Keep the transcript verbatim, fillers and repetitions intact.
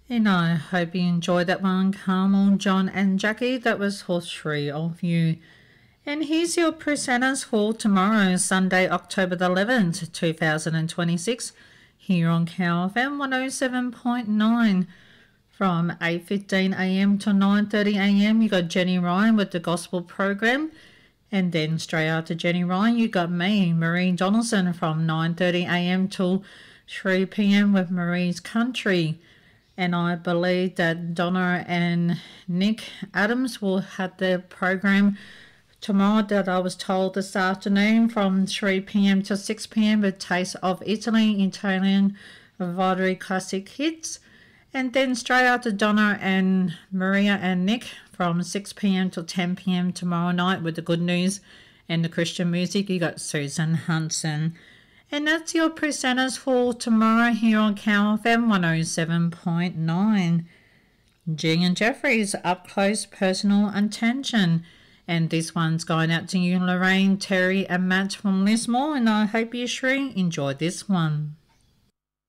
And I hope you enjoyed that one, Carmel, John and Jackie. That was for three of you. And here's your presenters for tomorrow, Sunday, October the eleventh, two thousand twenty-six, here on Cow F M one oh seven point nine. From eight fifteen a m to nine thirty a m, you got Jenny Ryan with the Gospel Program. And then straight after Jenny Ryan, you got me, Marie Donaldson, from nine thirty a m till three p m with Marie's Country. And I believe that Donna and Nick Adams will have their program tomorrow that I was told this afternoon from three p m to six p m with Taste of Italy, Italian Vodari Classic Hits. And then straight after Donna and Maria and Nick from six p m to ten p m tomorrow night with the good news and the Christian music, you got Susan Hansen. And that's your presenters for tomorrow here on Cow F M one oh seven point nine. Jing and Jeffries, Up Close Personal Attention. And this one's going out to you, Lorraine, Terry and Matt from Lismore. And I hope you, Shree, enjoyed this one.